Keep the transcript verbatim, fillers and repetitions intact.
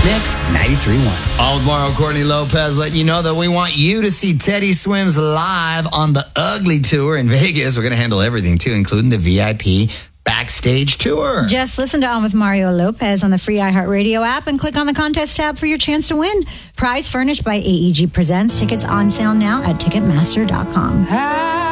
Mix ninety-three point one. All with Mario Courtney Lopez letting you know that we want you to see Teddy Swims live on the Ugly Tour in Vegas. We're going to handle everything, too, including the V I P backstage tour. Just listen to On with Mario Lopez on the free iHeartRadio app and click on the contest tab for your chance to win. Prize furnished by A E G Presents. Tickets on sale now at Ticketmaster dot com.